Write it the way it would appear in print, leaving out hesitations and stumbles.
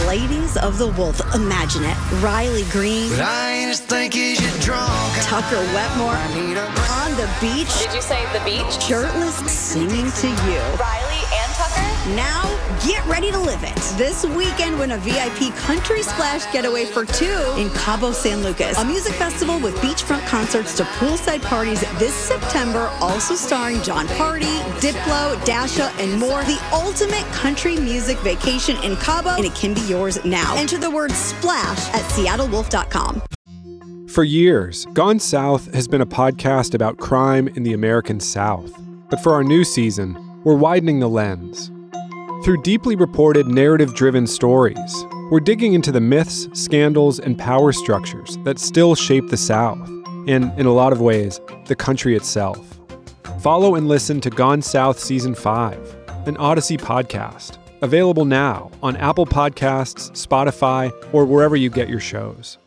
ladies of the Wolf. Imagine it. Riley Green. But I ain't as stinky as you're drunk. Tucker Wetmore. On the beach. Did you say the beach? Shirtless, singing to you. Riley and Tucker? Now, get ready to live it. This weekend, win a VIP Country Splash getaway for two in Cabo San Lucas. A music festival with beachfront concerts to poolside parties this September, also starring John Party, Diplo, Dasha, and more. The ultimate country music vacation in Cabo, and it can be yours now. Enter the word SPLASH at seattlewolf.com. For years, Gone South has been a podcast about crime in the American South. But for our new season, we're widening the lens. Through deeply reported, narrative-driven stories, we're digging into the myths, scandals, and power structures that still shape the South, and, in a lot of ways, the country itself. Follow and listen to Gone South Season 5, an Odyssey podcast, available now on Apple Podcasts, Spotify, or wherever you get your shows.